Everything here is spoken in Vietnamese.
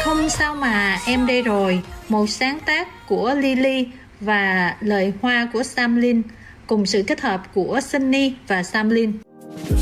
Không sao mà em đây rồi, một sáng tác của Lily và lời hoa của Sam Lin cùng sự kết hợp của Sunny và Sam Lin.